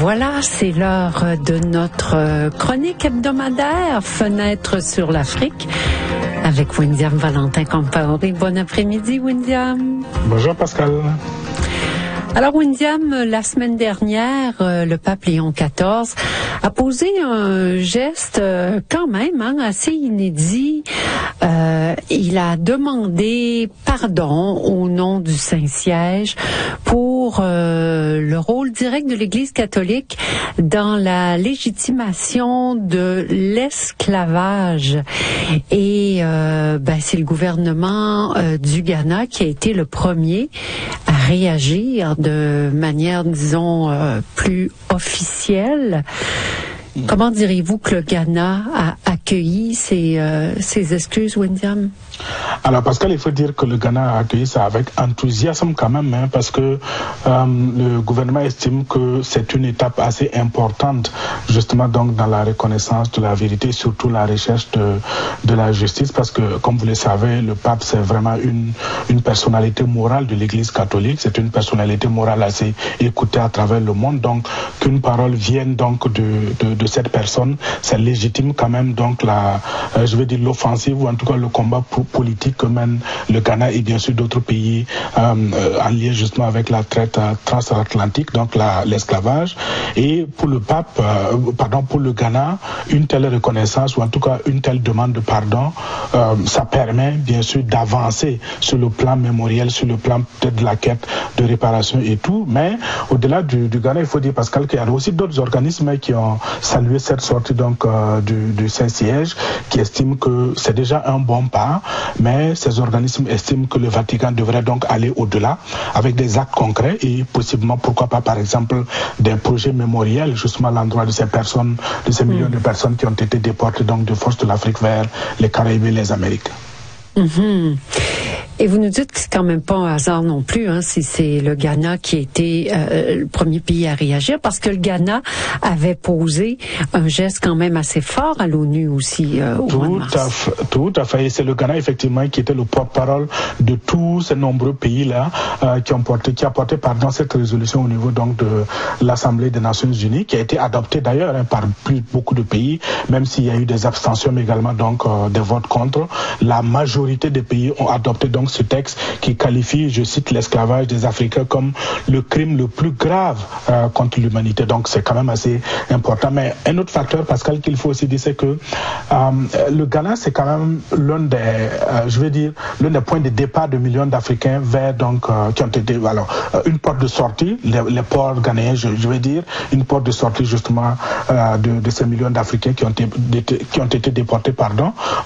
Voilà, c'est l'heure de notre chronique hebdomadaire Fenêtre sur l'Afrique avec Windiam Valentin Compaoré. Bon après-midi, Windiam. Bonjour, Pascal. Alors, Windiam, la semaine dernière, le pape Léon XIV a posé un geste quand même assez inédit. Il a demandé pardon au nom du Saint-Siège pour le rôle direct de l'Église catholique dans la légitimation de l'esclavage. Et c'est le gouvernement du Ghana qui a été le premier à réagir de manière, disons, plus officielle. Comment diriez-vous que le Ghana a accueilli ces excuses, Windiam? Alors, Pascal, il faut dire que le Ghana a accueilli ça avec enthousiasme quand même, parce que le gouvernement estime que c'est une étape assez importante, justement, donc, dans la reconnaissance de la vérité, surtout la recherche de la justice, parce que, comme vous le savez, le pape, c'est vraiment une personnalité morale de l'Église catholique. C'est une personnalité morale assez écoutée à travers le monde. Donc, qu'une parole vienne donc de cette personne, c'est légitime quand même, donc, l'offensive, ou en tout cas le combat politique que mène le Ghana et bien sûr d'autres pays en lien justement avec la traite transatlantique, donc l'esclavage. Et pour le pape, pour le Ghana, une telle reconnaissance ou en tout cas une telle demande de pardon, ça permet bien sûr d'avancer sur le plan mémoriel, sur le plan peut-être de la quête de réparation et tout. Mais au-delà du Ghana, il faut dire, Pascal, qu'il y a aussi d'autres organismes qui ont salué cette sortie donc du Saint-Siège, qui estiment que c'est déjà un bon pas. Mais ces organismes estiment que le Vatican devrait donc aller au-delà avec des actes concrets et possiblement, pourquoi pas, par exemple, des projets mémoriels justement à l'endroit de ces personnes, de ces millions de personnes qui ont été déportées donc de force de l'Afrique vers les Caraïbes et les Amériques. Mm-hmm. Et vous nous dites que c'est quand même pas un hasard non plus, si c'est le Ghana qui a été le premier pays à réagir, parce que le Ghana avait posé un geste quand même assez fort à l'ONU aussi au mois de mars. Tout à fait. Et c'est le Ghana effectivement qui était le porte-parole de tous ces nombreux pays-là qui a porté cette résolution au niveau donc de l'Assemblée des Nations Unies, qui a été adoptée d'ailleurs par beaucoup de pays, même s'il y a eu des abstentions, mais également donc des votes contre. La majorité des pays ont adopté donc ce texte qui qualifie, je cite, l'esclavage des Africains comme le crime le plus grave contre l'humanité. Donc c'est quand même assez important. Mais un autre facteur, Pascal, qu'il faut aussi dire, c'est que le Ghana, c'est quand même l'un des points de départ de millions d'Africains vers donc qui ont été une porte de sortie, les ports ghanéens, je veux dire, une porte de sortie justement de ces millions d'Africains qui ont été déportés,